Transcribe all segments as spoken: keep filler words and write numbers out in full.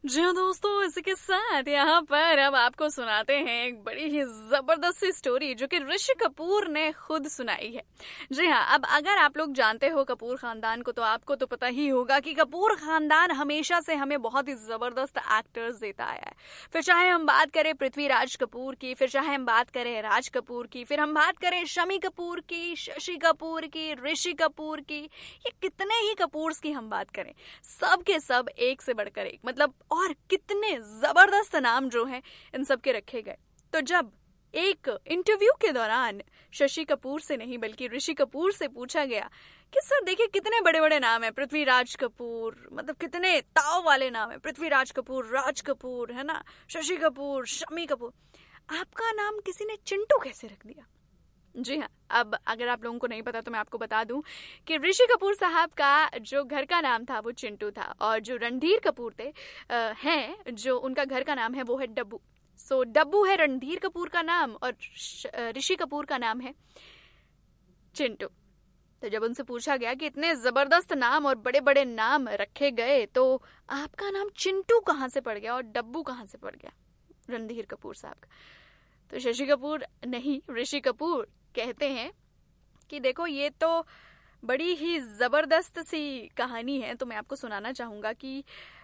जी हाँ दोस्तों, इसी के साथ यहाँ पर अब आपको सुनाते हैं एक बड़ी ही जबरदस्त सी स्टोरी जो कि ऋषि कपूर ने खुद सुनाई है। जी हाँ, अब अगर आप लोग जानते हो कपूर खानदान को तो आपको तो पता ही होगा कि कपूर खानदान हमेशा से हमें बहुत ही जबरदस्त एक्टर्स देता आया है। फिर चाहे हम बात करें पृथ्वीराज कपूर की, फिर चाहे हम बात करें राज कपूर की, फिर हम बात करें शमी कपूर की, शशि कपूर की, ऋषि कपूर की, ये कितने ही कपूर्स की हम बात करें, सब के सब एक से बढ़कर एक, मतलब और कितने जबरदस्त नाम जो हैं इन सब के रखे गए। तो जब एक इंटरव्यू के दौरान शशि कपूर से नहीं बल्कि ऋषि कपूर से पूछा गया कि सर देखिए कितने बड़े बड़े नाम हैं, पृथ्वीराज कपूर, मतलब कितने ताव वाले नाम हैं, पृथ्वीराज कपूर, राज कपूर, है ना, शशि कपूर, शमी कपूर, आपका नाम किसी ने चिंटू कैसे रख दिया? जी हाँ, अब अगर आप लोगों को नहीं पता तो मैं आपको बता दूं कि ऋषि कपूर साहब का जो घर का नाम था वो चिंटू था, और जो रणधीर कपूर थे आ, हैं जो उनका घर का नाम है वो है डब्बू। सो डब्बू है रणधीर कपूर का नाम और ऋषि कपूर का नाम है चिंटू। तो जब उनसे पूछा गया कि इतने जबरदस्त नाम और बड़े बड़े नाम रखे गए तो आपका नाम चिंटू कहाँ से पड़ गया और डब्बू कहाँ से पड़ गया रणधीर कपूर साहब का, तो शशि कपूर नहीं ऋषि कपूर कहते हैं कि देखो ये तो बड़ी ही जबरदस्त सी कहानी है, तो मैं आपको सुनाना चाहूंगा कि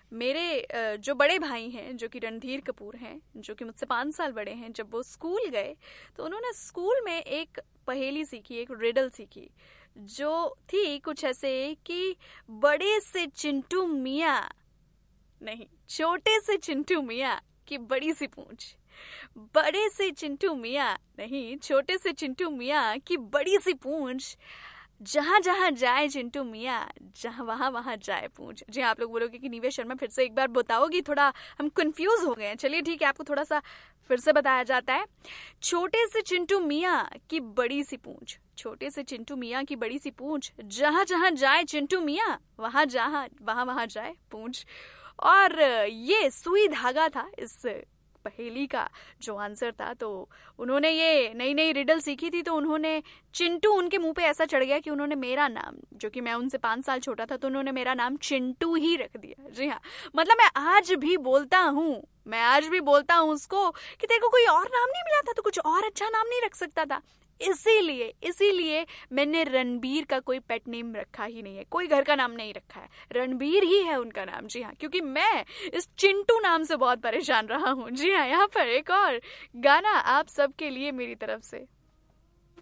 मेरे जो बड़े भाई हैं जो कि रणधीर कपूर हैं, जो कि मुझसे पाँच साल बड़े हैं, जब वो स्कूल गए तो उन्होंने स्कूल में एक पहेली सीखी, एक रिडल सीखी जो थी कुछ ऐसे कि बड़े से चिंटू मियाँ नहीं छोटे से चिंटू मियाँ की बड़ी सी पूंछ, बड़े से चिंटू मियाँ नहीं छोटे से चिंटू मियाँ की बड़ी सी पूंछ, जहां जहां जाए चिंटू मियाँ जहां वहां वहां जाए पूंछ। जी आप लोग बोलोगे कि निवेश शर्मा फिर से एक बार बताओगी, थोड़ा हम कंफ्यूज हो गए हैं। चलिए ठीक है, आपको थोड़ा सा फिर से बताया जाता है। छोटे से चिंटू मियाँ की बड़ी सी पूंछ, छोटे से चिंटू मियाँ की बड़ी सी पूंछ, जहां जहां जाए चिंटू मियाँ वहां जहां वहां वहां जाए पूंछ। और ये सुई धागा था इस पहेली का जो आंसर था। तो उन्होंने ये नई नई रिडल सीखी थी तो उन्होंने चिंटू उनके मुंह पे ऐसा चढ़ गया कि उन्होंने मेरा नाम, जो कि मैं उनसे पाँच साल छोटा था, तो उन्होंने मेरा नाम चिंटू ही रख दिया। जी हाँ, मतलब मैं आज भी बोलता हूँ मैं आज भी बोलता हूँ उसको कि तेरे को कोई और नाम नहीं मिला था तो कुछ और अच्छा नाम नहीं रख सकता था। इसीलिए इसीलिए मैंने रणबीर का कोई पेट नेम रखा ही नहीं है, कोई घर का नाम नहीं रखा है, रणबीर ही है उनका नाम। जी हाँ, क्योंकि मैं इस चिंटू नाम से बहुत परेशान रहा हूँ। जी हाँ, यहाँ पर एक और गाना आप सबके लिए मेरी तरफ से।